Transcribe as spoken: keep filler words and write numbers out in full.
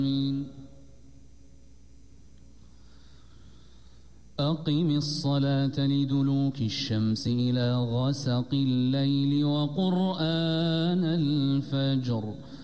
أقم الصلاة لدلوك الشمس إلى غسق الليل وقرآن الفجر